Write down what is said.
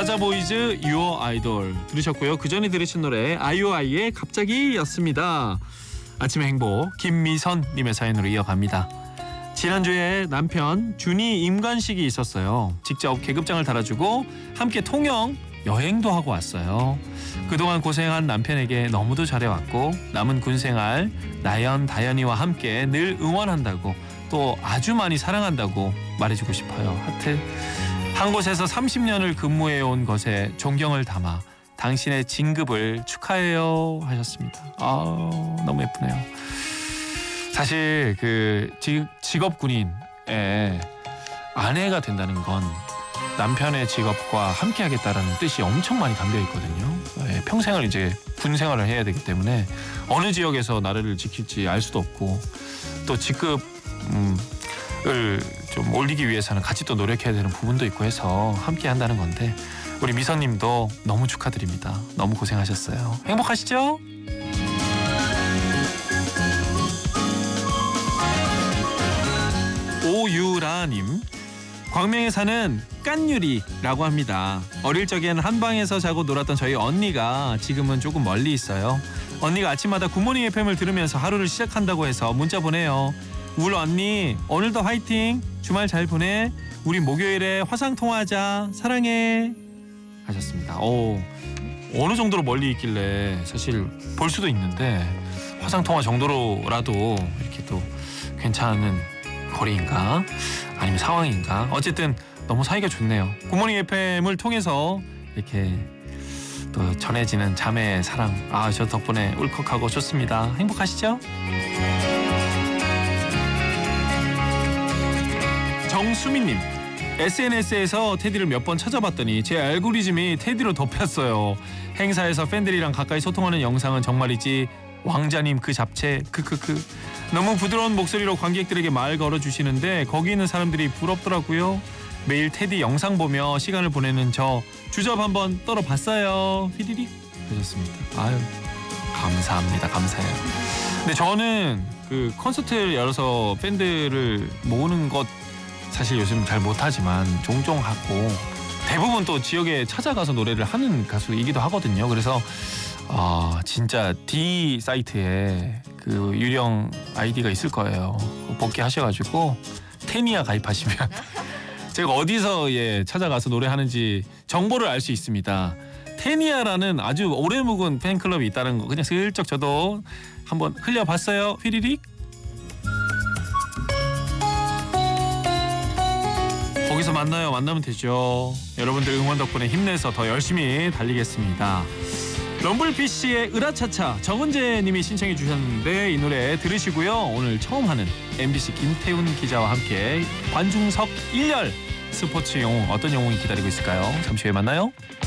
사자보이즈 Your Idol 들으셨고요. 그 전에 들으신 노래 아이오아이의 갑자기였습니다. 아침의 행복 김미선님의 사연으로 이어갑니다. 지난주에 남편 준이 임관식이 있었어요. 직접 계급장을 달아주고 함께 통영 여행도 하고 왔어요. 그동안 고생한 남편에게 너무도 잘해왔고 남은 군생활 나연, 다연이와 함께 늘 응원한다고 또 아주 많이 사랑한다고 말해주고 싶어요. 하트. 한 곳에서 30년을 근무해온 것에 존경을 담아 당신의 진급을 축하해요 하셨습니다. 너무 예쁘네요. 사실 그 직업 군인의 아내가 된다는 건 남편의 직업과 함께 하겠다라는 뜻이 엄청 많이 담겨 있거든요. 평생을 이제 군 생활을 해야 되기 때문에 어느 지역에서 나라를 지킬지 알 수도 없고 또 직급을 좀 올리기 위해서는 같이 또 노력해야 되는 부분도 있고 해서 함께 한다는 건데 우리 미선님도 너무 축하드립니다. 너무 고생하셨어요. 행복하시죠? 오유라님, 광명에 사는 깐유리라고 합니다. 어릴 적엔 한방에서 자고 놀았던 저희 언니가 지금은 조금 멀리 있어요. 언니가 아침마다 굿모닝 FM을 들으면서 하루를 시작한다고 해서 문자 보내요. 울 언니 오늘도 화이팅. 주말 잘 보내. 우리 목요일에 화상통화하자. 사랑해 하셨습니다. 어느 정도로 멀리 있길래 사실 볼 수도 있는데 화상통화 정도로라도 이렇게 또 괜찮은 거리인가 아니면 상황인가 어쨌든 너무 사이가 좋네요. 굿모닝 FM을 통해서 이렇게 또 전해지는 자매의 사랑 저 덕분에 울컥하고 좋습니다. 행복하시죠? 정수민님, SNS에서 테디를 몇 번 찾아봤더니 제 알고리즘이 테디로 덮였어요. 행사에서 팬들이랑 가까이 소통하는 영상은 정말이지 왕자님 그 잡채 크크크. 너무 부드러운 목소리로 관객들에게 말 걸어주시는데 거기 있는 사람들이 부럽더라고요. 매일 테디 영상 보며 시간을 보내는 저 주접 한번 떨어봤어요. 휘리릭 하셨습니다. 아유 감사합니다. 감사해요. 근데 저는 그 콘서트를 열어서 팬들을 모으는 것 사실 요즘 잘 못하지만 종종 하고 대부분 또 지역에 찾아가서 노래를 하는 가수이기도 하거든요. 그래서 진짜 D 사이트에 그 유령 아이디가 있을 거예요. 복귀하셔가지고 테니아 가입하시면 제가 어디서 찾아가서 노래하는지 정보를 알 수 있습니다. 테니아라는 아주 오래 묵은 팬클럽이 있다는 거 그냥 슬쩍 저도 한번 흘려봤어요. 휘리릭. 거기서 만나면 되죠. 여러분들 응원 덕분에 힘내서 더 열심히 달리겠습니다. 럼블피쉬의 으라차차 정은재 님이 신청해 주셨는데 이 노래 들으시고요. 오늘 처음 하는 MBC 김태훈 기자와 함께 관중석 1열 스포츠 영웅 어떤 영웅이 기다리고 있을까요? 잠시 후에 만나요.